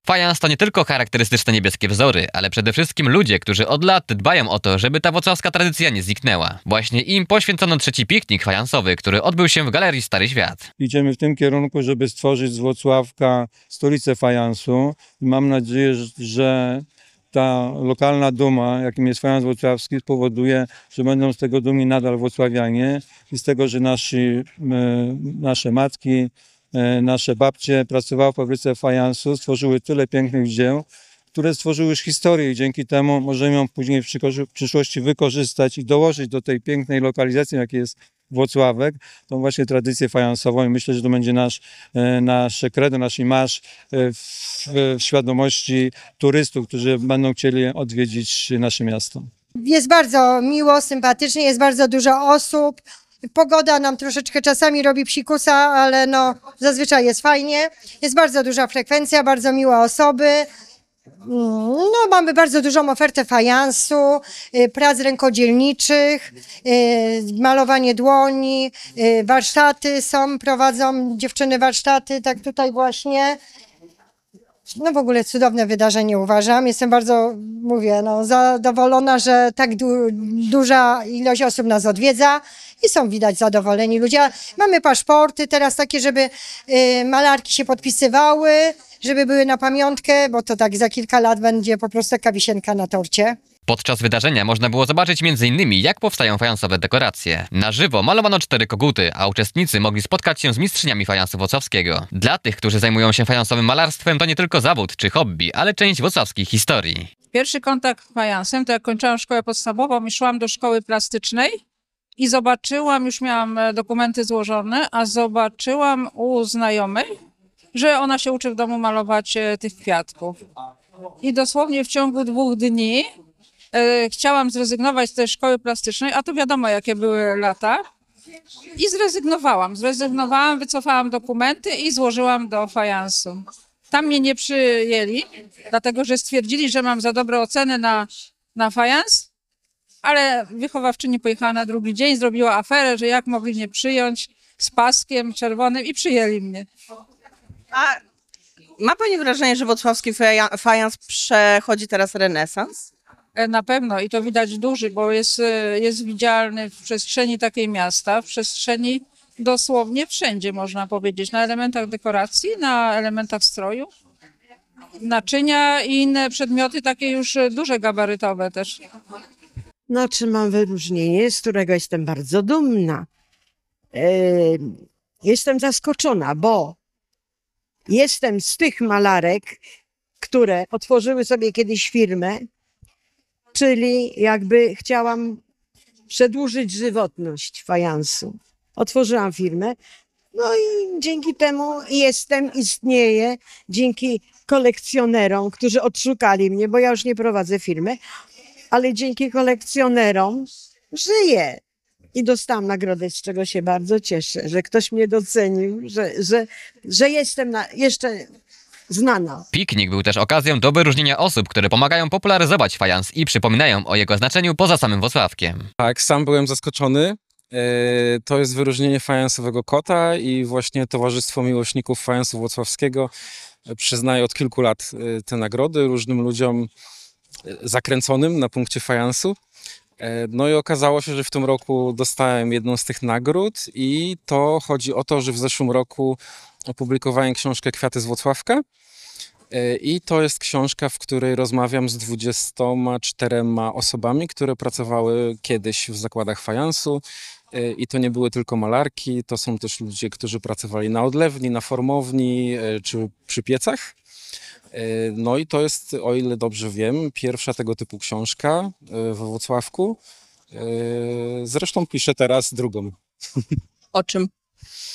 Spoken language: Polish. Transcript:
Fajans to nie tylko charakterystyczne niebieskie wzory, ale przede wszystkim ludzie, którzy od lat dbają o to, żeby ta włocławska tradycja nie zniknęła. Właśnie im poświęcono trzeci piknik fajansowy, który odbył się w Galerii Stary Świat. Idziemy w tym kierunku, żeby stworzyć z Włocławka stolicę fajansu. Mam nadzieję, że ta lokalna duma, jakim jest fajans włocławski, spowoduje, że będą z tego dumni nadal włocławianie i z tego, że nasze matki, nasze babcie pracowały w fabryce fajansu, stworzyły tyle pięknych dzieł, które stworzyły już historię i dzięki temu możemy ją później w przyszłości wykorzystać i dołożyć do tej pięknej lokalizacji, jakiej jest Włocławek, tą właśnie tradycję fajansową i myślę, że to będzie nasze credo, nasz marsz w świadomości turystów, którzy będą chcieli odwiedzić nasze miasto. Jest bardzo miło, sympatycznie, jest bardzo dużo osób. Pogoda nam troszeczkę czasami robi psikusa, ale no zazwyczaj jest fajnie. Jest bardzo duża frekwencja, bardzo miłe osoby. No, mamy bardzo dużą ofertę fajansu, prac rękodzielniczych, malowanie dłoni, warsztaty prowadzą dziewczyny warsztaty, tak tutaj właśnie. No w ogóle cudowne wydarzenie uważam. Jestem bardzo, zadowolona, że tak duża ilość osób nas odwiedza i są widać zadowoleni ludzie. Mamy paszporty teraz takie, żeby malarki się podpisywały, żeby były na pamiątkę, bo to tak za kilka lat będzie po prostu taka wisienka na torcie. Podczas wydarzenia można było zobaczyć m.in. jak powstają fajansowe dekoracje. Na żywo malowano 4 koguty, a uczestnicy mogli spotkać się z mistrzyniami fajansu włocławskiego. Dla tych, którzy zajmują się fajansowym malarstwem, to nie tylko zawód czy hobby, ale część włocławskiej historii. Pierwszy kontakt z fajansem to jak kończyłam szkołę podstawową i szłam do szkoły plastycznej i zobaczyłam, już miałam dokumenty złożone, a zobaczyłam u znajomej, że ona się uczy w domu malować tych kwiatków. I dosłownie w ciągu 2 dni chciałam zrezygnować z tej szkoły plastycznej, a to wiadomo, jakie były lata. I zrezygnowałam, wycofałam dokumenty i złożyłam do fajansu. Tam mnie nie przyjęli, dlatego że stwierdzili, że mam za dobre oceny na fajans, ale wychowawczyni pojechała na drugi dzień, zrobiła aferę, że jak mogli mnie przyjąć z paskiem czerwonym i przyjęli mnie. A ma pani wrażenie, że włocławski fajans przechodzi teraz renesans? Na pewno i to widać duży, bo jest widzialny w przestrzeni takiej miasta, w przestrzeni dosłownie wszędzie można powiedzieć, na elementach dekoracji, na elementach stroju, naczynia i inne przedmioty takie już duże gabarytowe też. Znaczy mam wyróżnienie, z którego jestem bardzo dumna. Jestem zaskoczona, bo jestem z tych malarek, które otworzyły sobie kiedyś firmę, czyli jakby chciałam przedłużyć żywotność fajansu. Otworzyłam firmę, no i dzięki temu istnieję, dzięki kolekcjonerom, którzy odszukali mnie, bo ja już nie prowadzę firmy, ale dzięki kolekcjonerom żyję. I dostałam nagrodę, z czego się bardzo cieszę, że ktoś mnie docenił, że jestem jeszcze znana. Piknik był też okazją do wyróżnienia osób, które pomagają popularyzować fajans i przypominają o jego znaczeniu poza samym Włocławkiem. Tak, sam byłem zaskoczony. To jest wyróżnienie fajansowego kota i właśnie Towarzystwo Miłośników Fajansu Włocławskiego przyznaje od kilku lat te nagrody różnym ludziom zakręconym na punkcie fajansu. No i okazało się, że w tym roku dostałem jedną z tych nagród i to chodzi o to, że w zeszłym roku opublikowałem książkę Kwiaty z Włocławka i to jest książka, w której rozmawiam z 24 osobami, które pracowały kiedyś w zakładach fajansu i to nie były tylko malarki, to są też ludzie, którzy pracowali na odlewni, na formowni czy przy piecach. No i to jest, o ile dobrze wiem, pierwsza tego typu książka we Włocławku. Zresztą piszę teraz drugą. O czym?